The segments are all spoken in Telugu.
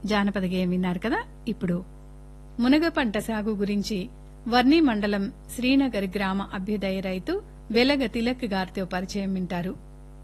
జానపద గేయం విన్నారు కదా. ఇప్పుడు మునగ పంట సాగు గురించి వర్ణి మండలం శ్రీనగర్ గ్రామ అభ్యుదయ రైతు వెలగ తిలక్ గారితో పరిచయం వింటారు.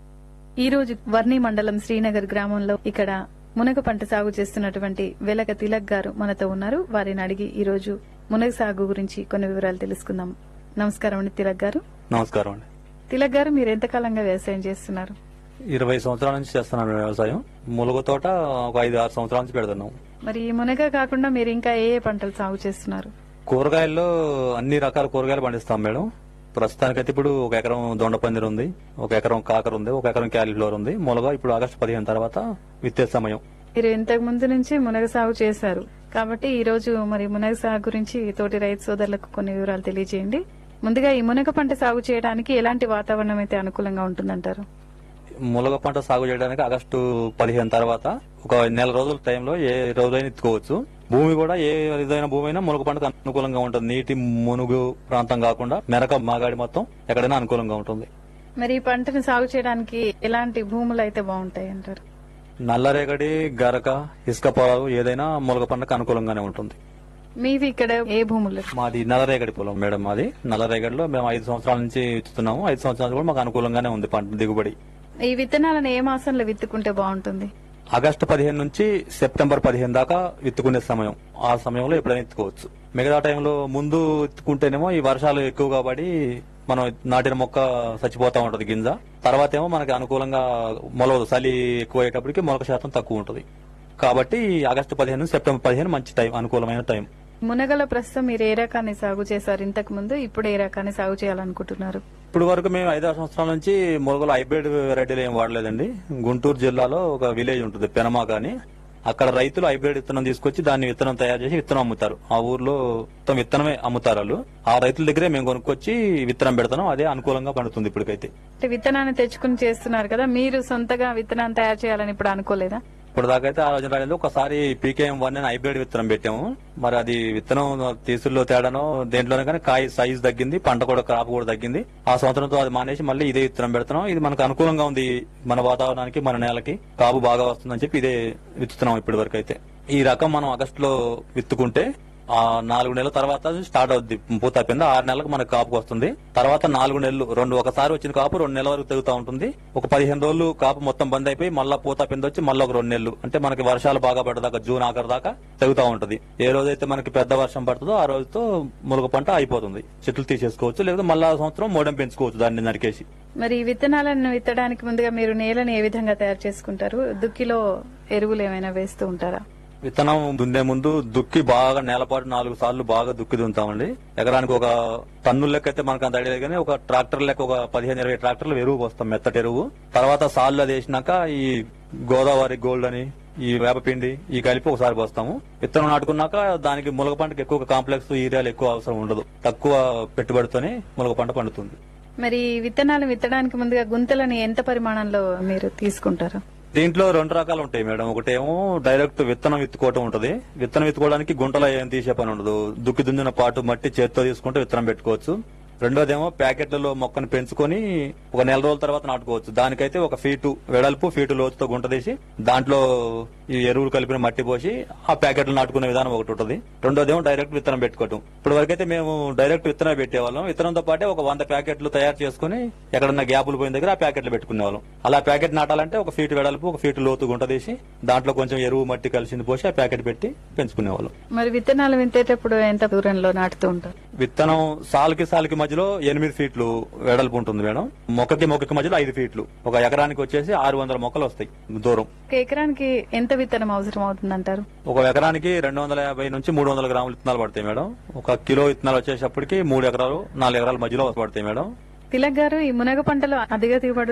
ఈ రోజు వర్ణి మండలం శ్రీనగర్ గ్రామంలో ఇక్కడ మునగ పంట సాగు చేస్తున్నటువంటి వెలగ తిలక్ గారు మనతో ఉన్నారు. వారిని అడిగి ఈ రోజు మునగ సాగు గురించి కొన్ని వివరాలు తెలుసుకుందాం. నమస్కారం అండి తిలక్ గారు. నమస్కారం అండి. తిలక్ గారు, మీరు ఎంతకాలంగా వ్యవసాయం చేస్తున్నారు? 20 సంవత్సరాల నుంచి చేస్తున్నాను వ్యవసాయం. ములుగు తోట ఒక 5-6 సంవత్సరాల నుంచి పెడుతున్నాం. మరి ఈ మునగ కాకుండా మీరు ఇంకా ఏ పంటలు సాగు చేస్తున్నారు? కూరగాయల్లో అన్ని రకాల కూరగాయలు పండిస్తాం మేడం. ప్రస్తుతానికైతే ఇప్పుడు 1 ఎకరం దొండపందిరి ఉంది, 1 ఎకరం కాకర ఉంది, 1 ఎకరం క్యాలీఫ్లవర్ ఉంది. మునగ ఇప్పుడు ఆగస్టు 15 తర్వాత విత్తే సమయం. మీరు ఇంతకు ముందు నుంచి మునగ సాగు చేశారు కాబట్టి ఈ రోజు మరి మునగ సాగు గురించి తోటి రైతు సోదరులకు కొన్ని వివరాలు తెలియజేయండి. ముందుగా ఈ మునగ పంట సాగు చేయడానికి ఎలాంటి వాతావరణం అయితే అనుకూలంగా ఉంటుందంటారు? మునగ పంట సాగు చేయడానికి ఆగస్టు 15 తర్వాత ఒక నెల రోజుల టైంలో ఏ రోజైనా ఎత్తుకోవచ్చు. భూమి కూడా ఏ విధమైన భూమి అయినా మునగ పంటకు అనుకూలంగా ఉంటుంది. నీటి మునుగు ప్రాంతం కాకుండా మెరక మాగాడి మొత్తం ఎక్కడైనా అనుకూలంగా ఉంటుంది. మరి ఈ పంటను సాగు చేయడానికి ఎలాంటి భూములు అయితే బాగుంటాయి అంటారు? నల్లరేగడి, గరక, ఇసుక పొలాలు ఏదైనా మునగ పంటకు అనుకూలంగానే ఉంటుంది. మీవి ఇక్కడ ఏ భూములు? మాది నల్లరేగడి పొలం మేడం. మాది నల్లరేగడిలో మేము 5 సంవత్సరాల నుంచి విత్తుతున్నాము. 5 సంవత్సరాలు కూడా మాకు అనుకూలంగానే ఉంది పంట దిగుబడి. ఈ విత్తనాలను ఏ మాసంలో విత్తుకుంటే బాగుంటుంది? ఆగస్టు 15 నుంచి సెప్టెంబర్ 15 దాకా విత్తుకునే సమయం. ఆ సమయంలో ఎప్పుడైనా ఎత్తుకోవచ్చు. మిగతా టైంలో ముందు ఎత్తుకుంటేనేమో ఈ వర్షాలు ఎక్కువగా పడి మనం నాటిన మొక్క చచ్చిపోతా ఉంటది గింజ. తర్వాత ఏమో మనకి అనుకూలంగా మొలవదు. చలి ఎక్కువ అయ్యేటప్పటికి మొలక శాతం తక్కువ ఉంటుంది. కాబట్టి ఆగస్టు 15 నుంచి సెప్టెంబర్ 15 మంచి టైం, అనుకూలమైన టైం. మునగల ప్రస్తుతం మీరు ఏ రకాన్ని సాగు చేశారు ఇంతకు ముందు? ఇప్పుడు ఏ రకాన్ని సాగు చేయాలనుకుంటున్నారు? ఇప్పుడు వరకు మేము 5-6 సంవత్సరాల నుంచి మునగలు హైబ్రిడ్ వెరైటీలు ఏం వాడలేదండి. గుంటూరు జిల్లాలో ఒక విలేజ్ ఉంటుంది పెనమాక అని. అక్కడ రైతులు హైబ్రిడ్ విత్తనం తీసుకొచ్చి దాన్ని విత్తనం తయారు చేసి విత్తనం అమ్ముతారు. ఆ ఊర్లో మొత్తం విత్తనమే అమ్ముతారు వాళ్ళు. ఆ రైతుల దగ్గరే మేము కొనుక్కొచ్చి విత్తనం పెడతాం. అదే అనుకూలంగా పండుతుంది ఇప్పటికైతే. విత్తనాన్ని తెచ్చుకుని చేస్తున్నారు కదా, మీరు సొంతగా విత్తనాన్ని తయారు చేయాలని ఇప్పుడు అనుకోలేదా? ఇప్పుడు దాకైతే ఆలోచన రాలేదు. ఒకసారి PKM1 అని హైబ్రిడ్ విత్తనం పెట్టాము. మరి అది విత్తనం తీసుల్లో తేడానో దేంట్లోనే కానీ కాయ సైజ్ తగ్గింది, పంట కూడా క్రాప్ కూడా తగ్గింది. ఆ సంవత్సరంతో అది మానేసి మళ్ళీ ఇదే విత్తనం పెడుతున్నాం. ఇది మనకు అనుకూలంగా ఉంది, మన వాతావరణానికి, మన నేలకి కాపు బాగా వస్తుందని చెప్పి ఇదే విత్తుతున్నాం ఇప్పటి వరకు అయితే. ఈ రకం మనం ఆగస్టులో విత్తుకుంటే ఆ 4 నెలల తర్వాత స్టార్ట్ అవుద్ది పూత కింద. 6 నెలలకు మనకు కాపుకు వస్తుంది. తర్వాత 4 నెలలు ఒకసారి వచ్చిన కాపు 2 నెలల వరకు తెగుతా ఉంటుంది. ఒక 15 రోజులు కాపు మొత్తం బంద్ అయిపోయి మళ్ళా పూత పింద వచ్చి మళ్ళీ ఒక 2 నెలలు, అంటే మనకి వర్షాలు బాగా పడదాకా జూన్ ఆఖరు దాకా తెగుతా ఉంటుంది. ఏ రోజైతే మనకి పెద్ద వర్షం పడుతుందో ఆ రోజుతో మునగ పంట అయిపోతుంది. చెట్లు తీసేసుకోవచ్చు, లేదా మళ్ళా సంవత్సరం మోడెం పెంచుకోవచ్చు దాన్ని నరికేసి. మరి ఈ విత్తనాలను విత్తడానికి ముందుగా మీరు నేలను ఏ విధంగా తయారు చేసుకుంటారు? దుక్కిలో ఎరువులు ఏమైనా వేస్తూ ఉంటారా? విత్తనం దున్నే ముందు దుక్కి బాగా నేలపాటు 4 సార్లు బాగా దుక్కి దున్నుతామండి. ఎకరానికి ఒక టన్నుల లెక్క అయితే మనకు అంత ఐడియా లేదు కానీ ఒక ట్రాక్టర్ లెక్క ఒక 15-20 ట్రాక్టర్లు ఎరువు పోస్తాం, మెత్తటి ఎరువు. తర్వాత సార్లు అది వేసినాక ఈ గోదావరి గోల్డ్ అని ఈ వేపపిండి ఈ కలిపి ఒకసారి పోస్తాము. విత్తనం నాటుకున్నాక దానికి మునగ పంటకు ఎక్కువ కాంప్లెక్స్ యూరియాలు ఎక్కువ అవసరం ఉండదు. తక్కువ పెట్టుబడితోనే మునగ పంట పండుతుంది. మరి విత్తనాలు విత్తడానికి ముందుగా గుంతలని ఎంత పరిమాణంలో మీరు తీసుకుంటారు? దీంట్లో 2 రకాలు ఉంటాయి మేడం. ఒకటేమో డైరెక్ట్ విత్తనం విత్తుకోవటం ఉంటది. విత్తనం విత్తుకోవడానికి గుంటలో ఏం తీసే పని ఉండదు. దుక్కి దున్నిన పాటు మట్టి చేత్తో తీసుకుంటే విత్తనం పెట్టుకోవచ్చు. రెండోదేమో ప్యాకెట్లలో మొక్కను పెంచుకొని ఒక నెల రోజుల తర్వాత నాటుకోవచ్చు. దానికైతే 1 ఫీటు వెడల్పు, ఫీటు లోతుతో గుంట తీసి దాంట్లో ఈ ఎరువులు కలిపిన మట్టి పోసి ఆ ప్యాకెట్లు నాటుకునే విధానం ఒకటి ఉంటుంది. రెండోదేమో డైరెక్ట్ విత్తనం పెట్టుకోవటం. ఇప్పుడు వరకైతే మేము డైరెక్ట్ విత్తనం పెట్టేవాళ్ళం. విత్తనంతో పాటే ఒక 100 ప్యాకెట్లు తయారు చేసుకుని ఎక్కడన్నా గ్యాపులు పోయిన దగ్గర ఆ ప్యాకెట్లు పెట్టుకునేవాళ్ళం. అలా ప్యాకెట్ నాటాలంటే 1 ఫీటు వెడల్పు, 1 ఫీటు లోతు గుంట తీసి దాంట్లో కొంచెం ఎరువు మట్టి కలిసింది పోసి ఆ ప్యాకెట్ పెట్టి పెంచుకునేవాళ్ళం. మరి విత్తనాలు విత్తేటప్పుడు ఎంత దూరంలో నాటుతూ ఉంటారు? విత్తనం సాలుకి మధ్యలో 8 ఫీట్లు వెడల్పు ఉంటుంది మేడం. మొక్కకి మధ్యలో 5 ఫీట్లు. ఒక ఎకరానికి వచ్చేసి 600 మొక్కలు వస్తాయి దూరం. ఒక ఎకరానికి ఎంత విత్తనం అవసరం అవుతుందంటారు? ఒక ఎకరానికి 250 నుంచి 300 గ్రాముల విత్తనాలు పడతాయి మేడం. 1 కిలో విత్తనాలు వచ్చేటప్పటికి 3 ఎకరాలు 4 ఎకరాల మధ్యలో పడతాయి మేడం. తిలక్ గారు, ఈ మునగ పంటలో అధిక దిగుబడి